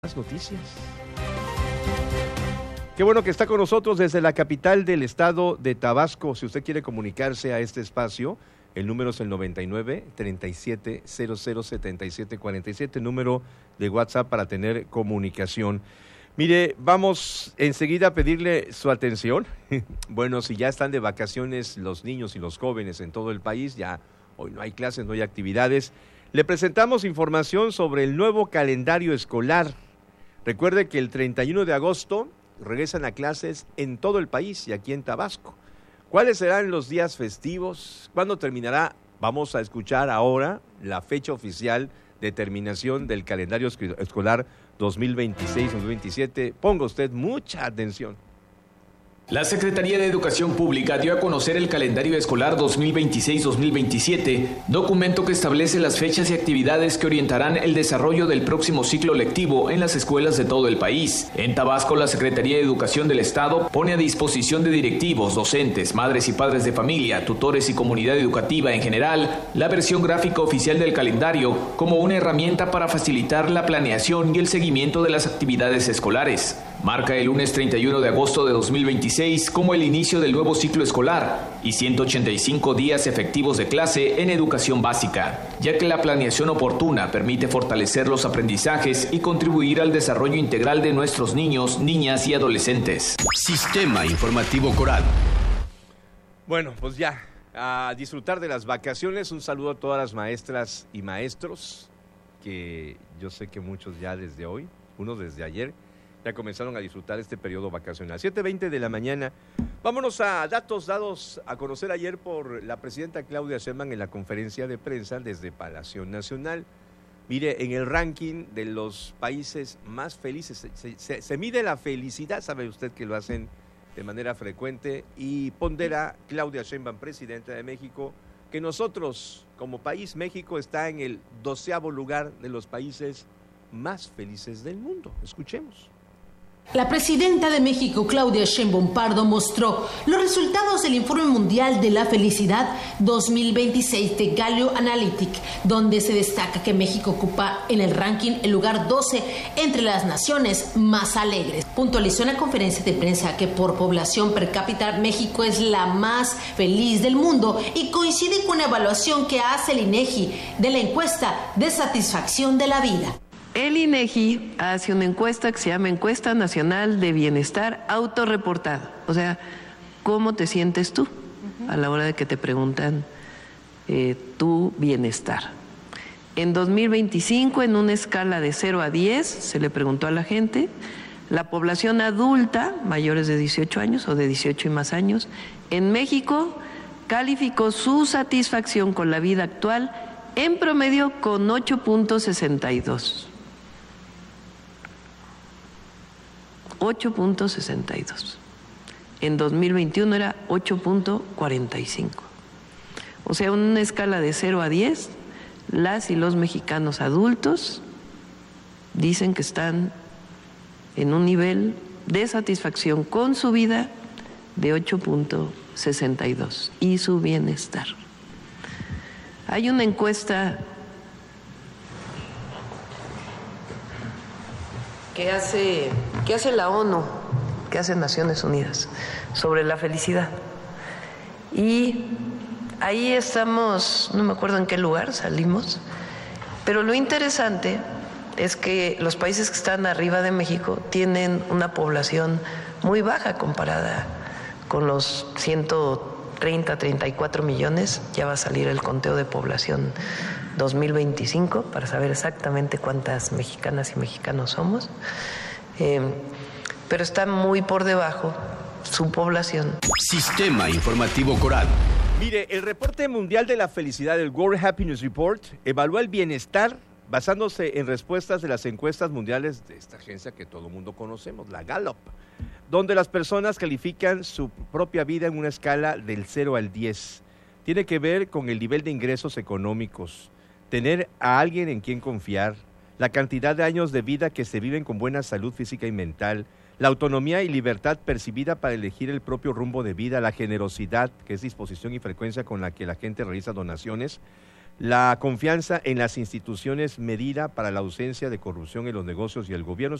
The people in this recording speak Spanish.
Las noticias. Qué bueno que está con nosotros desde la capital del estado de Tabasco. Si usted quiere comunicarse a este espacio, el número es el 99-3700-7747, número de WhatsApp para tener comunicación. Mire, vamos enseguida a pedirle su atención. Bueno, si ya están de vacaciones los niños y los jóvenes en todo el país, ya hoy no hay clases, no hay actividades, le presentamos información sobre el nuevo calendario escolar. Recuerde que el 31 de agosto regresan a clases en todo el país y aquí en Tabasco. ¿Cuáles serán los días festivos? ¿Cuándo terminará? Vamos a escuchar ahora la fecha oficial de terminación del calendario escolar 2026-2027. Ponga usted mucha atención. La Secretaría de Educación Pública dio a conocer el calendario escolar 2026-2027, documento que establece las fechas y actividades que orientarán el desarrollo del próximo ciclo lectivo en las escuelas de todo el país. En Tabasco, la Secretaría de Educación del Estado pone a disposición de directivos, docentes, madres y padres de familia, tutores y comunidad educativa en general, la versión gráfica oficial del calendario como una herramienta para facilitar la planeación y el seguimiento de las actividades escolares. Marca el lunes 31 de agosto de 2026 como el inicio del nuevo ciclo escolar y 185 días efectivos de clase en educación básica, ya que la planeación oportuna permite fortalecer los aprendizajes y contribuir al desarrollo integral de nuestros niños, niñas y adolescentes. Sistema Informativo Coral. Bueno, pues ya, a disfrutar de las vacaciones. Un saludo a todas las maestras y maestros, que yo sé que muchos ya desde hoy, unos desde ayer, ya comenzaron a disfrutar este periodo vacacional. 7:20 de la mañana. Vámonos a datos dados a conocer ayer por la presidenta Claudia Sheinbaum en la conferencia de prensa desde Palacio Nacional. Mire, en el ranking de los países más felices, se mide la felicidad, sabe usted que lo hacen de manera frecuente, y pondera Claudia Sheinbaum, presidenta de México, que nosotros, como país, México está en el 12º lugar de los países más felices del mundo. Escuchemos. La presidenta de México, Claudia Sheinbaum Pardo, mostró los resultados del Informe Mundial de la Felicidad 2026 de Gallup Analytics, donde se destaca que México ocupa en el ranking el lugar 12 entre las naciones más alegres. Puntualizó en la conferencia de prensa que por población per cápita México es la más feliz del mundo y coincide con una evaluación que hace el INEGI de la encuesta de satisfacción de la vida. El INEGI hace una encuesta que se llama Encuesta Nacional de Bienestar Autorreportada. O sea, ¿cómo te sientes tú a la hora de que te preguntan tu bienestar? En 2025, en una escala de 0 a 10, se le preguntó a la gente, la población adulta, mayores de 18 años o de 18 y más años, en México calificó su satisfacción con la vida actual en promedio con 8.62. 8.62. En 2021 era 8.45. O sea, en una escala de 0 a 10, las y los mexicanos adultos dicen que están en un nivel de satisfacción con su vida de 8.62 y su bienestar. Hay una encuesta que hace la ONU, que hace Naciones Unidas, sobre la felicidad. Y ahí estamos, no me acuerdo en qué lugar salimos, pero lo interesante es que los países que están arriba de México tienen una población muy baja comparada con los 34 millones, ya va a salir el conteo de población 2025 para saber exactamente cuántas mexicanas y mexicanos somos, pero está muy por debajo su población. Sistema Informativo Coral. Mire, el reporte mundial de la felicidad, el World Happiness Report, evalúa el bienestar basándose en respuestas de las encuestas mundiales de esta agencia que todo el mundo conocemos, la Gallup, donde las personas califican su propia vida en una escala del 0 al 10. Tiene que ver con el nivel de ingresos económicos, tener a alguien en quien confiar, la cantidad de años de vida que se viven con buena salud física y mental, la autonomía y libertad percibida para elegir el propio rumbo de vida, la generosidad, que es disposición y frecuencia con la que la gente realiza donaciones, La confianza en las instituciones medida para la ausencia de corrupción en los negocios y el gobierno.